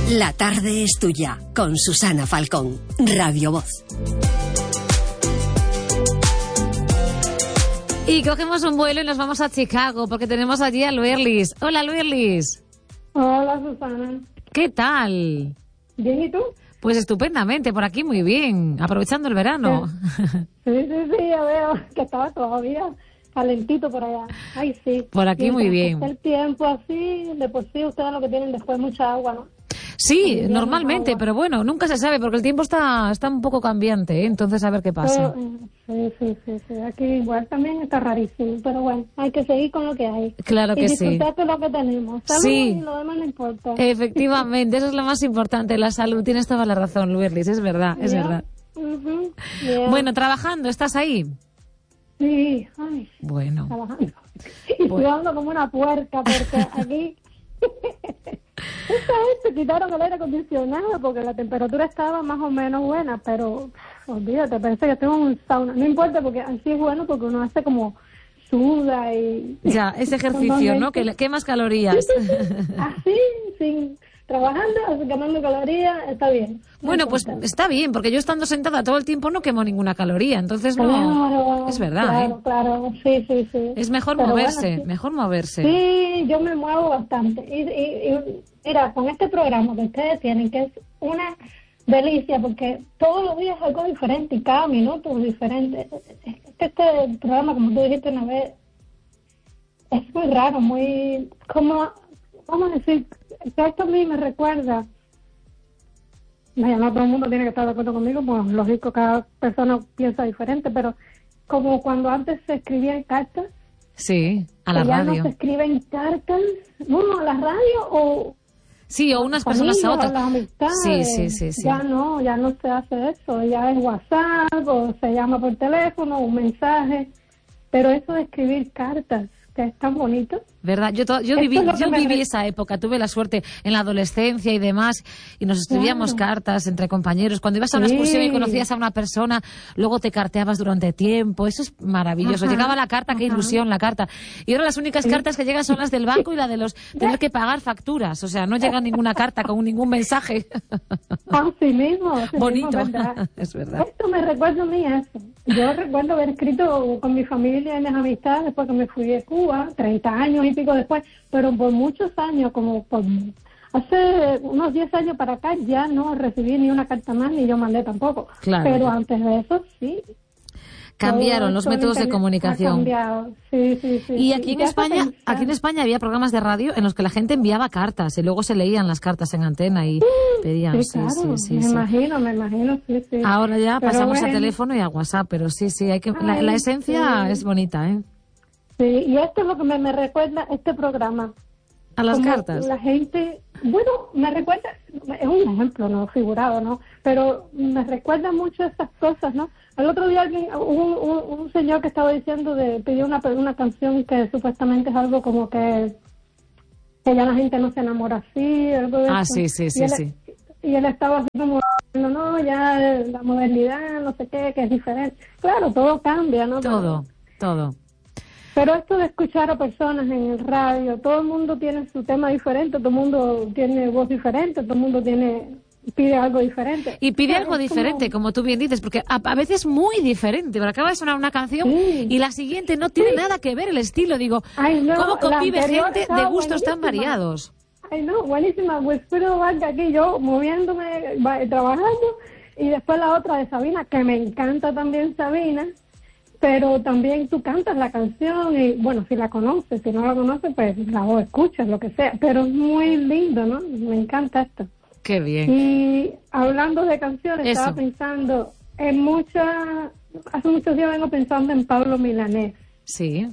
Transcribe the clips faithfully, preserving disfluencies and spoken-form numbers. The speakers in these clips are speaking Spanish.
La tarde es tuya, con Susana Falcón, Radio Voz. Y cogemos un vuelo y nos vamos a Chicago, porque tenemos allí a Luerlis. Hola, Luerlis. Hola, Susana. ¿Qué tal? Bien, ¿y tú? Pues estupendamente, por aquí muy bien, aprovechando el verano. Sí, sí, sí, ya veo que estaba todavía calentito por allá. Ay, sí. Por aquí muy bien. El tiempo así, de por sí ustedes lo que tienen después mucha agua, ¿no? Sí, normalmente, pero bueno, nunca se sabe porque el tiempo está está un poco cambiante, ¿eh? Entonces a ver qué pasa. Pero, sí, sí, sí, sí, aquí igual también está rarísimo, pero bueno, hay que seguir con lo que hay. Claro que sí. Y disfrutar de lo que tenemos. Salud, sí. Y lo demás no importa. Efectivamente, eso es lo más importante, la salud. Tienes toda la razón, Luerlis, es verdad, es yeah. verdad. Uh-huh. Yeah. Bueno, trabajando, ¿estás ahí? Sí, ay. Bueno. Trabajando. Y bueno. sudando como una puerca, porque aquí... Esta vez se quitaron el aire acondicionado porque la temperatura estaba más o menos buena, pero olvídate, parece que estoy en un sauna. No importa porque así es bueno porque uno hace como suda y... Ya, ese ejercicio, ¿no? Que quemas calorías. Así, sin... Trabajando, quemando calorías, está bien. No bueno, importa. pues está bien, porque yo estando sentada todo el tiempo no quemo ninguna caloría, entonces no... Claro, es verdad, claro, ¿eh? Claro, sí, sí, sí. Es mejor Pero moverse, bueno, sí. mejor moverse. Sí, yo me muevo bastante. Y, y, y mira, con este programa que ustedes tienen, que es una delicia, porque todos los días es algo diferente y cada minuto es diferente. Este, este programa, como tú dijiste una vez, es muy raro, muy... como vamos a decir... Esto a mí me recuerda, no todo el mundo tiene que estar de acuerdo conmigo, pues lógico, cada persona piensa diferente, pero como cuando antes se escribían cartas. Sí, a la ya radio. Ya no se escriben cartas, bueno, a la radio o... Sí, o unas personas a otras. Las amistades. Sí, sí, sí, sí. Ya no, ya no se hace eso, ya es WhatsApp o se llama por teléfono, un mensaje, pero eso de escribir cartas, que es tan bonito. ¿Verdad? Yo, to, yo viví, yo viví esa época, tuve la suerte en la adolescencia y demás, y nos escribíamos claro. cartas entre compañeros. Cuando ibas a una sí. excursión y conocías a una persona, luego te carteabas durante tiempo. Eso es maravilloso. Ajá. Llegaba la carta, qué Ajá. ilusión la carta. Y ahora las únicas sí. cartas que llegan son las del banco y la de los tener que pagar facturas. O sea, no llega ninguna carta con ningún mensaje. Así mismo. Así Bonito. Mismo, ¿verdad? Es verdad. Esto me recuerda a mí eso. Yo recuerdo haber escrito con mi familia y mis amistades después que me fui de Cuba, treinta años y pico después, pero por muchos años, como por hace unos diez años para acá, ya no recibí ni una carta más, ni yo mandé tampoco. Claro. Pero antes de eso, sí. Cambiaron los métodos de comunicación. Cambiado. Sí, sí, sí. Y aquí en España, aquí en España había programas de radio en los que la gente enviaba cartas y luego se leían las cartas en antena y pedían. Sí, claro, sí, sí, me sí. imagino, me imagino, sí, sí. Ahora ya pero pasamos bueno. a teléfono y a WhatsApp, pero sí, sí, hay que Ay, la, la esencia sí. es bonita, ¿eh? Sí, y esto es lo que me, me recuerda este programa. A las Como cartas. La gente, bueno, me recuerda, es un ejemplo, no figurado, ¿no? Pero me recuerda mucho estas cosas, ¿no? El otro día alguien, hubo un, un, un señor que estaba diciendo, de pidió una, una canción que supuestamente es algo como que, que ya la gente no se enamora así, algo de Ah, eso. sí, sí, sí, y él, sí. Y él estaba así como, no, no, ya la modernidad, no sé qué, que es diferente. Claro, todo cambia, ¿no? Todo, todo. Pero esto de escuchar a personas en el radio, todo el mundo tiene su tema diferente, todo el mundo tiene voz diferente, todo el mundo tiene pide algo diferente. Y pide Pero algo diferente, como... como tú bien dices, porque a, a veces muy diferente. Porque acaba de sonar una canción sí. y la siguiente no tiene sí. nada que ver el estilo. Digo, Ay, no, ¿cómo convive gente de gustos buenísima. tan variados? Ay, no, buenísima. Wilfredo Vargas aquí, yo moviéndome, trabajando, y después la otra de Sabina, que me encanta también Sabina. Pero también tú cantas la canción y, bueno, si la conoces, si no la conoces, pues la o escuchas, lo que sea. Pero es muy lindo, ¿no? Me encanta esto. Qué bien. Y hablando de canciones, Eso. estaba pensando en muchas... Hace muchos días vengo pensando en Pablo Milanés. Sí.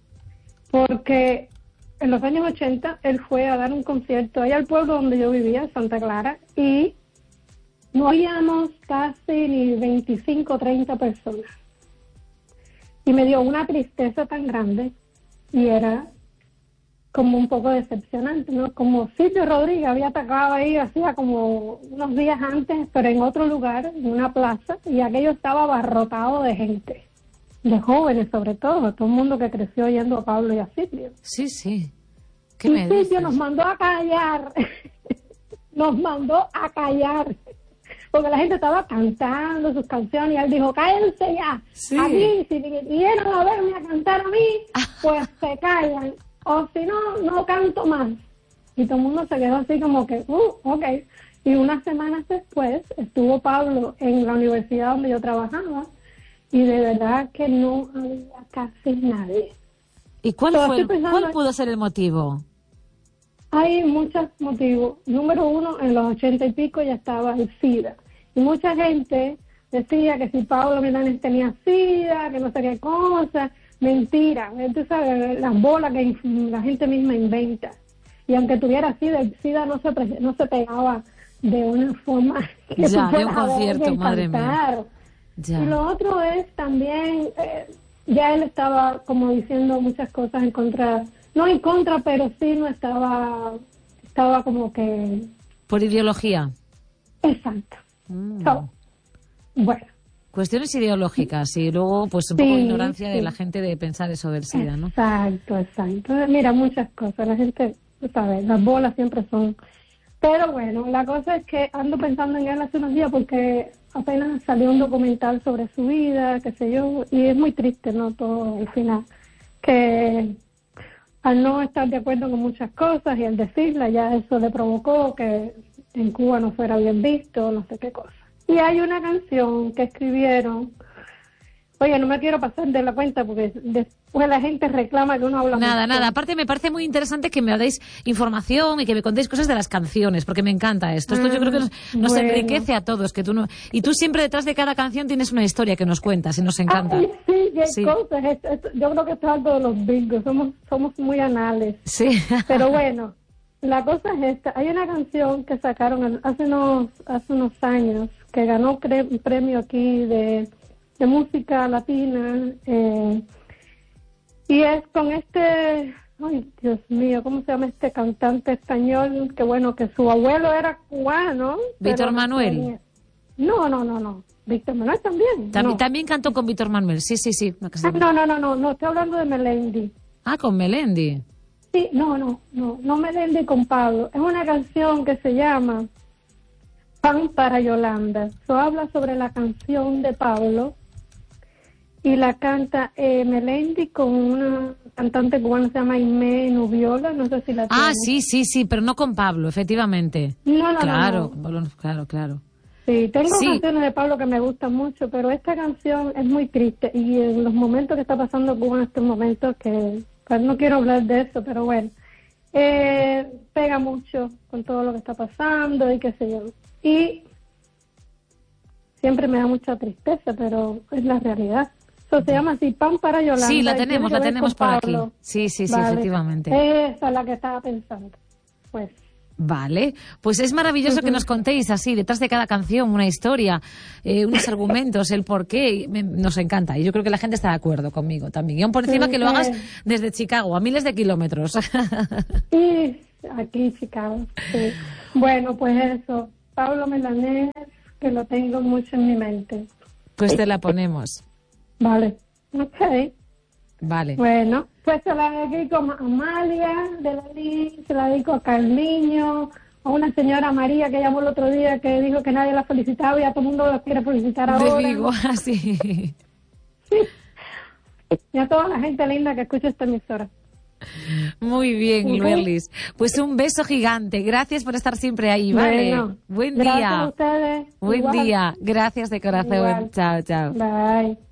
Porque en los años ochenta él fue a dar un concierto allá al pueblo donde yo vivía, Santa Clara, y no habíamos casi ni veinticinco o treinta personas. Y me dio una tristeza tan grande y era como un poco decepcionante, ¿no? Como Silvio Rodríguez había atacado ahí, hacía como unos días antes, pero en otro lugar, en una plaza, y aquello estaba abarrotado de gente, de jóvenes sobre todo, todo el mundo que creció yendo a Pablo y a Silvio. Sí, sí. ¿Qué y me Silvio dices? nos mandó a callar. nos mandó a callar, porque la gente estaba cantando sus canciones y él dijo, cállense ya, sí. aquí si vinieron a verme a cantar a mí, pues se callan, o si no, no canto más. Y todo el mundo se quedó así como que, uh, ok. Y unas semanas después estuvo Pablo en la universidad donde yo trabajaba y de verdad que no había casi nadie. ¿Y cuál Pero fue, pensando, cuál pudo ser el motivo? Hay muchos motivos. Número uno, en los ochenta y pico ya estaba el SIDA. Y mucha gente decía que si Pablo Milanés tenía SIDA, que no sé qué cosa. Mentira. Tú sabes, las bolas que la gente misma inventa. Y aunque tuviera SIDA, el SIDA no se, no se pegaba de una forma que ya, de un concierto, madre mía. Ya. Y lo otro es también, eh, ya él estaba como diciendo muchas cosas en contra, no en contra, pero sí no estaba, estaba como que... Por ideología. Exacto. Mm. So, bueno. Cuestiones ideológicas y luego pues un sí, poco de ignorancia sí. de la gente de pensar eso del SIDA, ¿no? Exacto, exacto. Mira, muchas cosas, la gente, tú sabes, las bolas siempre son... Pero bueno, la cosa es que ando pensando en él hace unos días porque apenas salió un documental sobre su vida, qué sé yo, y es muy triste, ¿no? Todo el final. Que al no estar de acuerdo con muchas cosas y al decirla, ya eso le provocó que en Cuba no fuera bien visto, no sé qué cosa. Y hay una canción que escribieron... Oye, no me quiero pasar de la cuenta porque después la gente reclama que uno habla Nada, mucho. nada. Aparte me parece muy interesante que me deis información y que me contéis cosas de las canciones, porque me encanta esto. Esto ah, yo creo que nos, nos bueno. enriquece a todos. Que tú no... Y tú siempre detrás de cada canción tienes una historia que nos cuentas y nos encanta. Ay, sí, qué sí. cosas. Esto, esto, yo creo que esto es algo de los bingos. Somos, somos muy anales. Sí. Pero bueno, la cosa es esta. Hay una canción que sacaron hace unos, hace unos años que ganó un premio aquí de... de música latina, eh, y es con este, ay Dios mío, ¿cómo se llama este cantante español? Que bueno, que su abuelo era cubano. Víctor Manuel. No, no, no, no, Víctor Manuel también. También, no. también cantó con Víctor Manuel, sí, sí, sí. Ah, no, no, no, no, no, estoy hablando de Melendi. Ah, con Melendi. Sí, no, no, no, no Melendi con Pablo. Es una canción que se llama Pan para Yolanda. Eso habla sobre la canción de Pablo. Y la canta eh, Melendi con una cantante cubana que se llama Aimé Nubiola, no sé si la Ah, tienes. sí, sí, sí, pero no con Pablo, efectivamente. No, no, claro, no. no. Claro, claro. Sí, tengo sí. canciones de Pablo que me gustan mucho, pero esta canción es muy triste. Y en los momentos que está pasando Cuba en estos momentos, que pues, no quiero hablar de eso, pero bueno, eh, pega mucho con todo lo que está pasando y qué sé yo. Y siempre me da mucha tristeza, pero es la realidad. Eso se llama así, Pan para Yolanda. Sí, la tenemos, la tenemos por aquí. Sí, sí, sí, vale. efectivamente. Esa es la que estaba pensando. Pues. Vale, pues es maravilloso uh-huh. que nos contéis así, detrás de cada canción, una historia, eh, unos argumentos, el porqué. Me, nos encanta y yo creo que la gente está de acuerdo conmigo también. Y aún por encima sí, que lo hagas desde Chicago, a miles de kilómetros. Sí, aquí Chicago. Sí. Bueno, pues eso. Pablo Milanés, que lo tengo mucho en mi mente. Pues te la ponemos. Vale, ok. Vale. Bueno, pues se la dedico a Amalia de la Lin, se la dedico a Carliño, a una señora María que llamó el otro día que dijo que nadie la felicitaba y a todo el mundo la quiere felicitar ahora. De Vigo, así. Sí. Y a toda la gente linda que escucha esta emisora. Muy bien, uh-huh. Luerlis. Pues un beso gigante. Gracias por estar siempre ahí, ¿vale? Bueno, buen gracias día. A ustedes. Buen Igual. día. Gracias de corazón. Igual. Chao, chao. Bye.